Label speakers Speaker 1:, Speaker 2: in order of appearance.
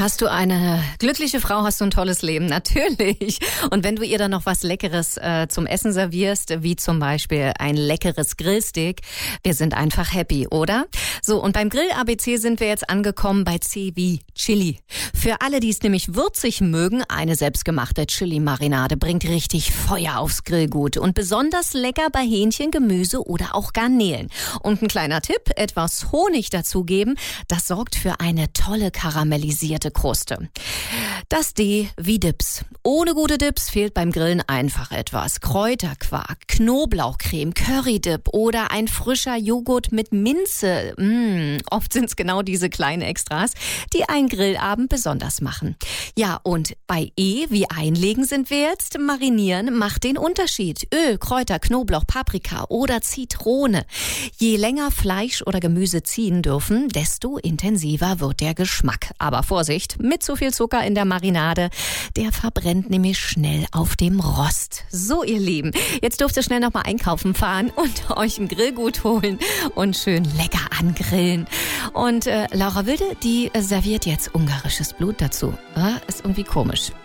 Speaker 1: Hast du eine glückliche Frau, hast du ein tolles Leben, natürlich. Und wenn du ihr dann noch was Leckeres zum Essen servierst, wie zum Beispiel ein leckeres Grillsteak, wir sind einfach happy, oder? So, und beim Grill-ABC sind wir jetzt angekommen bei C wie Chili. Für alle, die es nämlich würzig mögen, eine selbstgemachte Chili-Marinade bringt richtig Feuer aufs Grillgut und besonders lecker bei Hähnchen, Gemüse oder auch Garnelen. Und ein kleiner Tipp, etwas Honig dazugeben, das sorgt für eine tolle karamellisierte Kruste. Das D wie Dips. Ohne gute Dips fehlt beim Grillen einfach etwas. Kräuterquark, Knoblauchcreme, Currydip oder ein frischer Joghurt mit Minze. Oft sind es genau diese kleinen Extras, die einen Grillabend besonders machen. Ja, und bei E wie einlegen sind wir jetzt. Marinieren macht den Unterschied. Öl, Kräuter, Knoblauch, Paprika oder Zitrone. Je länger Fleisch oder Gemüse ziehen dürfen, desto intensiver wird der Geschmack. Aber Vorsicht, mit zu viel Zucker in der Marinade, der verbrennt nämlich schnell auf dem Rost. So, ihr Lieben, jetzt dürft ihr schnell noch mal einkaufen fahren und euch ein Grillgut holen und schön lecker angrillen. Und Laura Wilde, die serviert jetzt ungarisches Blut dazu. Ist irgendwie komisch.